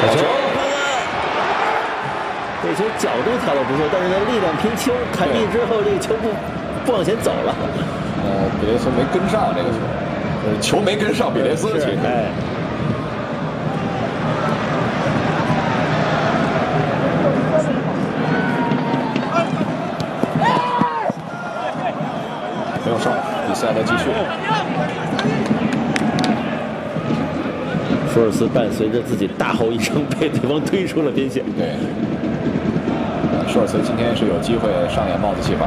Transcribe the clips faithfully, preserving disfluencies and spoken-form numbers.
好球！ 这球角度调的不错，但是呢力量偏轻，弹地之后这个球不不往前走了。 呃，比雷斯没跟上这个球，呃，球没跟上比雷斯，其实。 哎。 没有上，比赛在继续。 舒尔茨伴随着自己大吼一声，被对方推出了边线。 对。舒尔茨今天是有机会上演帽子戏法。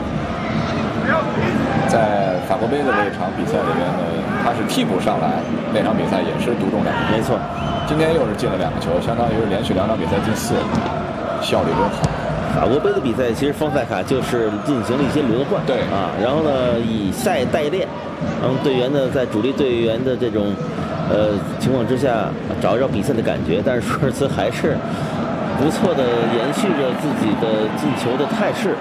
在法国杯的这场比赛里边呢，他是替补上来，那场比赛也是独中两分。 没错， 今天又是进了两个球，相当于是连续两场比赛进四，效率真好。 法国杯的比赛其实方塞卡就是进行了一些轮换， 对啊，然后呢以赛代练，让队员呢在主力队员的这种呃情况之下找一找比赛的感觉，但是舒尔茨还是不错的延续着自己的进球的态势。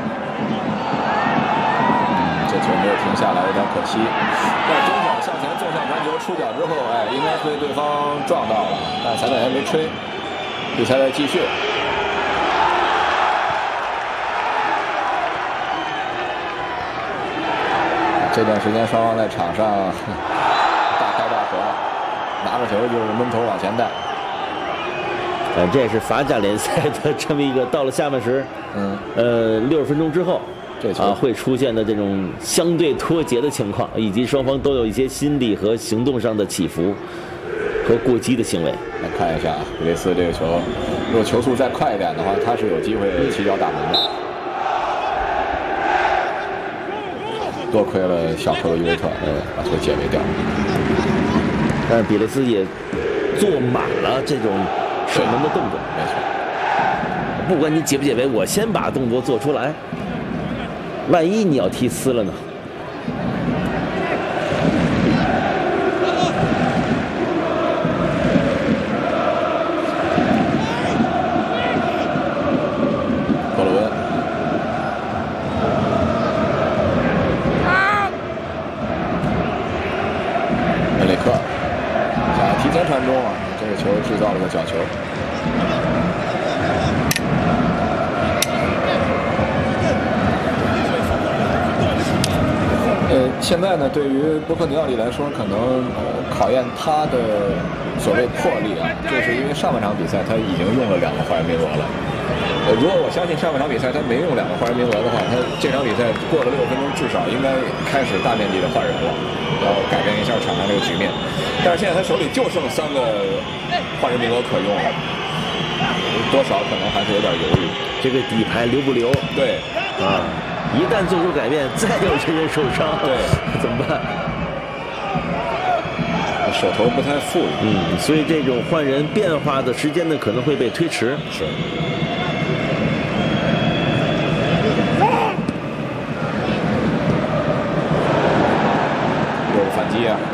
这球没有停下来，有点可惜。在中脚向前纵向传球出脚之后，哎，应该被对方撞到了，但裁判员没吹。比赛在继续。这段时间双方在场上大开大合，拿着球就是闷头往前带。 呃，这也是法甲联赛的这么一个到了下半时， 嗯， 呃，六十分钟之后。 这球啊，会出现的这种相对脱节的情况，以及双方都有一些心理和行动上的起伏和过激的行为。 来看一下比雷斯这个球，如果球速再快一点的话，他是有机会起脚打门的。多亏了小克罗伊维特，呃，把球解围掉。 但是比雷斯也做满了这种射门的动作。 没错， 不管你解不解围，我先把动作做出来。万一你要踢呲了呢？ 格鲁温，恩里克想要提前传中啊，这个球制造了个角球。呃，现在呢，对于波克尼奥利来说，可能呃考验他的所谓魄力啊，就是因为上半场比赛他已经用了两个换人名额了。呃，如果我相信上半场比赛他没用两个换人名额的话，他这场比赛过了六分钟，至少应该开始大面积的换人了，要改变一下场上这个局面。但是现在他手里就剩三个换人名额可用了，多少可能还是有点犹豫。 这个底牌留不留？ 对， 啊。一旦做出改变，再有些人受伤， 对， 怎么办？ 手头不太富裕， 嗯，所以这种换人变化的时间呢，可能会被推迟。 是。又是反击啊！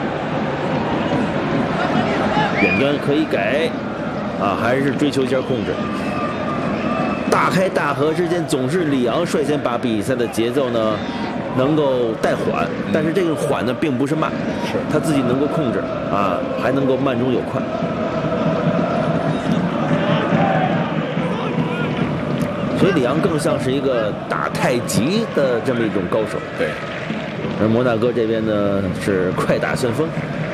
远端可以给，啊，还是追求一下控制。大开大合之间，总是里昂率先把比赛的节奏呢能够带缓，但是这个缓呢并不是慢， 是他自己能够控制啊，还能够慢中有快。所以里昂更像是一个打太极的这么一种高手。 对， 而摩纳哥这边呢是快打旋风。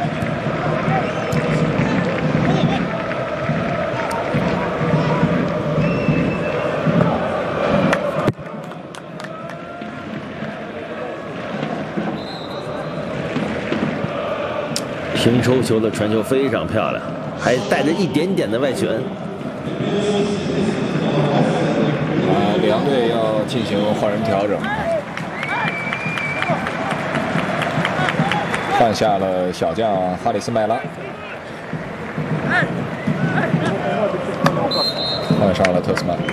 平抽球的传球非常漂亮，还带着一点点的外旋。 啊，里昂队要进行换人调整，换下了小将哈里斯麦拉，换上了特斯曼。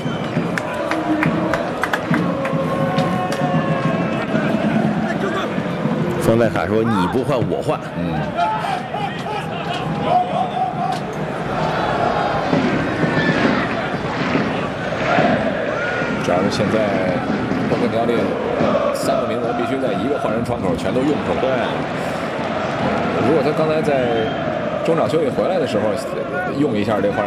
方戴卡说：“你不换，我换。” 嗯。主要是现在波克尼奥利三个名额必须在一个换人窗口全都用出来。 对。 如果他刚才在中场休息回来的时候用一下这换人。